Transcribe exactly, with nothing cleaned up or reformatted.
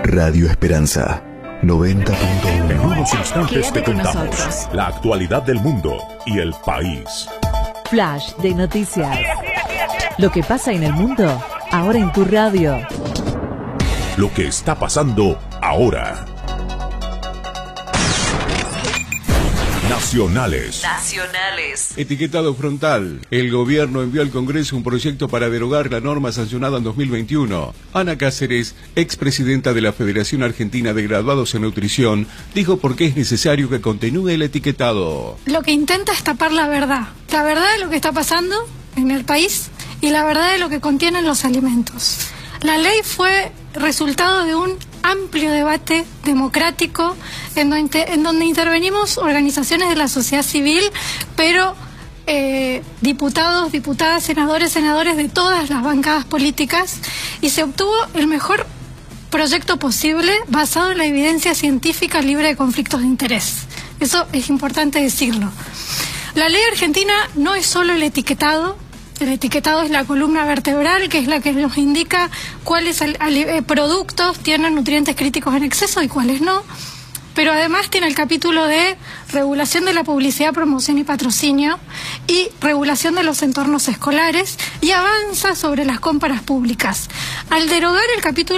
Radio Esperanza noventa punto uno. En unos instantes Quédate te con contamos nosotros. la actualidad del mundo y el país. Flash de noticias. Lo que pasa en el mundo, ahora en tu radio. Lo que está pasando ahora. Nacionales. Nacionales. Etiquetado frontal. El gobierno envió al Congreso un proyecto para derogar la norma sancionada en dos mil veintiuno. Ana Cáceres, expresidenta de la Federación Argentina de Graduados en Nutrición, dijo por qué es necesario que continúe el etiquetado. Lo que intenta es tapar la verdad. La verdad de lo que está pasando en el país y la verdad de lo que contienen los alimentos. La ley fue resultado de un amplio debate democrático en donde, en donde intervenimos organizaciones de la sociedad civil, pero eh, diputados, diputadas, senadores, senadores de todas las bancadas políticas, y se obtuvo el mejor proyecto posible basado en la evidencia científica libre de conflictos de interés. Eso es importante decirlo. La ley argentina no es solo el etiquetado. El etiquetado es la columna vertebral, que es la que nos indica cuáles eh, productos tienen nutrientes críticos en exceso y cuáles no. Pero además tiene el capítulo de regulación de la publicidad, promoción y patrocinio y regulación de los entornos escolares, y avanza sobre las compras públicas. Al derogar el capítulo